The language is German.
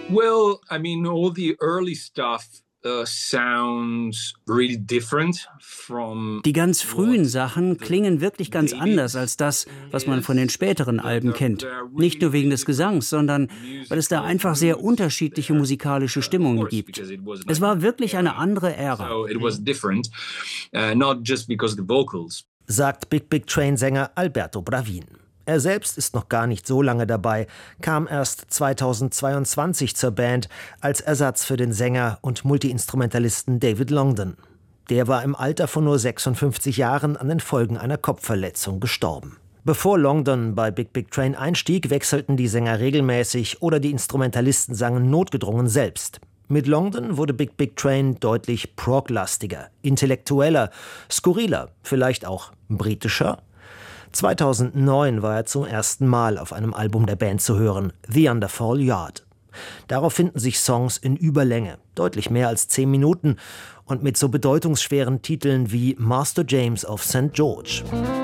Well, I mean, all the early stuff sounds really different from. Die ganz frühen Sachen klingen wirklich ganz anders als das, was man von den späteren Alben kennt. Nicht nur wegen des Gesangs, sondern weil es da einfach sehr unterschiedliche musikalische Stimmungen gibt. Es war wirklich eine andere Ära. Sagt Big Big Train-Sänger Alberto Bravin. Er selbst ist noch gar nicht so lange dabei, kam erst 2022 zur Band als Ersatz für den Sänger und Multiinstrumentalisten David Longdon. Der war im Alter von nur 56 Jahren an den Folgen einer Kopfverletzung gestorben. Bevor Longdon bei Big Big Train einstieg, wechselten die Sänger regelmäßig oder die Instrumentalisten sangen notgedrungen selbst. Mit Longdon wurde Big Big Train deutlich prog-lastiger, intellektueller, skurriler, vielleicht auch britischer. 2009 war er zum ersten Mal auf einem Album der Band zu hören, The Underfall Yard. Darauf finden sich Songs in Überlänge, deutlich mehr als 10 Minuten und mit so bedeutungsschweren Titeln wie Master James of St. George.